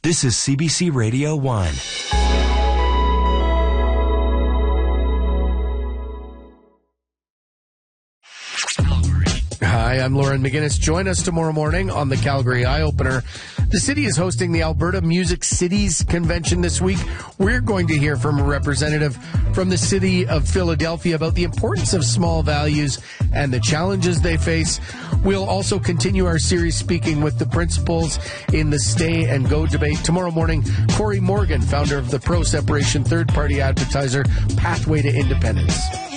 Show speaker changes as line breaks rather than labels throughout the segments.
This is CBC Radio 1.
Hi, I'm Lauren McGinnis. Join us tomorrow morning on the Calgary Eye Opener. The city is hosting the Alberta Music Cities Convention this week. We're going to hear from a representative from the city of Philadelphia about the importance of small values and the challenges they face. We'll also continue our series speaking with the principals in the Stay and Go debate. Tomorrow morning, Corey Morgan, founder of the pro-separation third-party advertiser Pathway to Independence.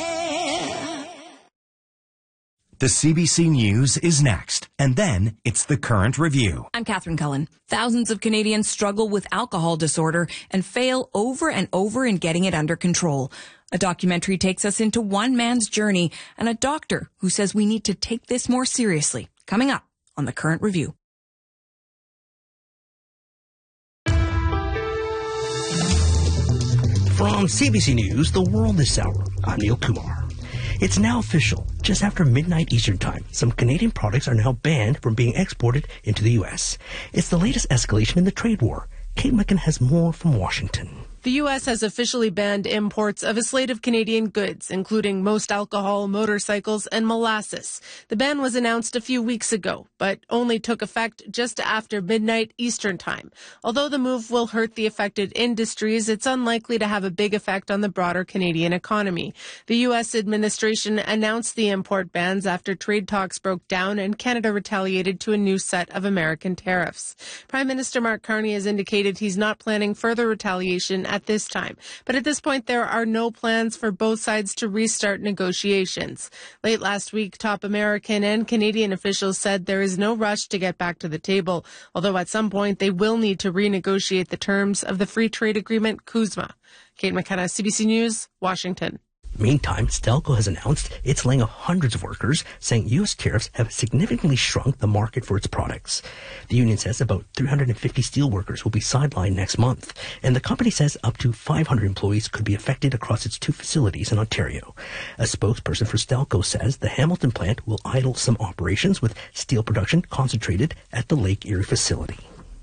The CBC News is next, and then it's the Current Review.
I'm Catherine Cullen. Thousands of Canadians struggle with alcohol disorder and fail over and over in getting it under control. A documentary takes us into one man's journey and a doctor who says we need to take this more seriously. Coming up on the Current Review.
From CBC News, The World This Hour, I'm Neil Kumar. It's now official. Just after midnight Eastern Time, some Canadian products are now banned from being exported into the U.S. It's the latest escalation in the trade war. Kate Meccan has more from Washington.
The U.S. has officially banned imports of a slate of Canadian goods, including most alcohol, motorcycles, and molasses. The ban was announced a few weeks ago, but only took effect just after midnight Eastern Time. Although the move will hurt the affected industries, it's unlikely to have a big effect on the broader Canadian economy. The U.S. administration announced the import bans after trade talks broke down and Canada retaliated to a new set of American tariffs. Prime Minister Mark Carney has indicated he's not planning further retaliation at this time. But at this point, there are no plans for both sides to restart negotiations. Late last week, top American and Canadian officials said there is no rush to get back to the table, although at some point they will need to renegotiate the terms of the free trade agreement CUSMA. Kate McKenna, CBC News, Washington.
Meantime, Stelco has announced it's laying off hundreds of workers, saying U.S. tariffs have significantly shrunk the market for its products. The union says about 350 steel workers will be sidelined next month, and the company says up to 500 employees could be affected across its two facilities in Ontario. A spokesperson for Stelco says the Hamilton plant will idle some operations with steel production concentrated at the Lake Erie facility.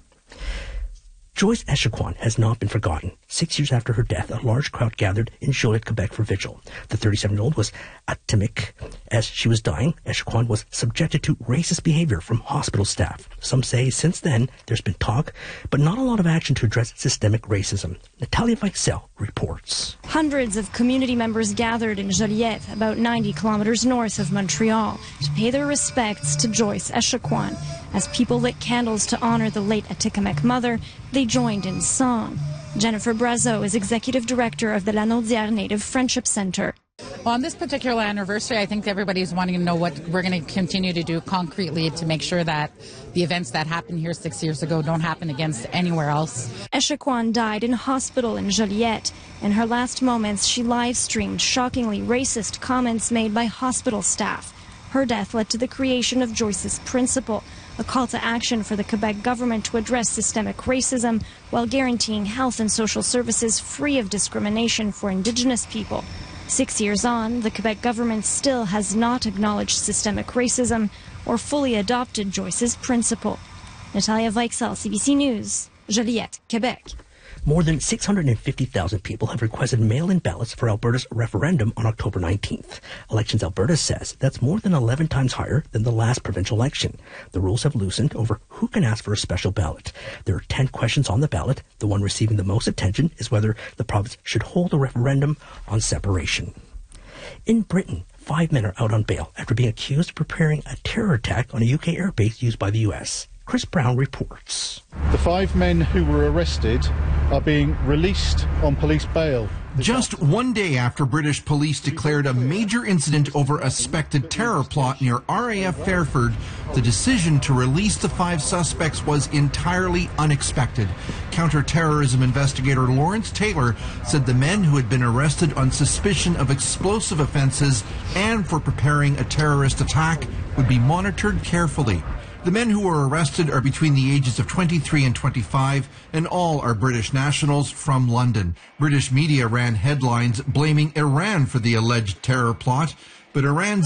Joyce Echaquan has not been forgotten. 6 years after her death, a large crowd gathered in Joliet, Quebec for vigil. The 37-year-old was atemic. As she was dying, Echaquan was subjected to racist behavior from hospital staff. Some say since then there's been talk, but not a lot of action to address systemic racism. Natalia Weichsel reports.
Hundreds of community members gathered in Joliet, about 90 kilometers north of Montreal, to pay their respects to Joyce Echaquan. As people lit candles to honor the late Atikamekw mother, they joined in song. Jennifer Brazeau is executive director of the La Naudière Native Friendship Center.
Well, on this particular anniversary, I think everybody's wanting to know what we're going to continue to do concretely to make sure that the events that happened here 6 years ago don't happen against anywhere else.
Echaquan died in hospital in Joliet. In her last moments, she live-streamed shockingly racist comments made by hospital staff. Her death led to the creation of Joyce's Principle, a call to action for the Quebec government to address systemic racism while guaranteeing health and social services free of discrimination for Indigenous people. 6 years on, the Quebec government still has not acknowledged systemic racism or fully adopted Joyce's Principle. Natalia Weichsel, CBC News, Joliet, Quebec.
More than 650,000 people have requested mail-in ballots for Alberta's referendum on October 19th. Elections Alberta says that's more than 11 times higher than the last provincial election. The rules have loosened over who can ask for a special ballot. There are 10 questions on the ballot. The one receiving the most attention is whether the province should hold a referendum on separation. In Britain, 5 men are out on bail after being accused of preparing a terror attack on a UK airbase used by the US. Chris Brown reports.
The 5 men who were arrested are being released on police bail.
Just 1 day after British police declared a major incident over a suspected terror plot near RAF Fairford, the decision to release the 5 suspects was entirely unexpected. Counter-terrorism investigator Lawrence Taylor said the men who had been arrested on suspicion of explosive offenses and for preparing a terrorist attack would be monitored carefully. The men who were arrested are between the ages of 23 and 25, and all are British nationals from London. British media ran headlines blaming Iran for the alleged terror plot, but Iran's